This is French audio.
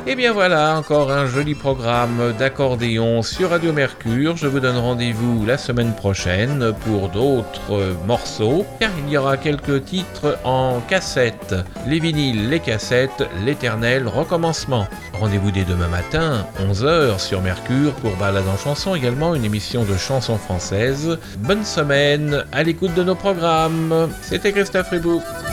Et bien voilà, encore un joli programme d'accordéon sur Radio Mercure. Je vous donne rendez-vous la semaine prochaine pour d'autres morceaux, car il y aura quelques titres en cassette. Les vinyles, les cassettes, l'éternel recommencement. Rendez-vous dès demain matin, 11h sur Mercure pour Balade en chanson, également une émission de chansons françaises. Bonne semaine, à l'écoute de nos programmes. C'était Christophe Ribou.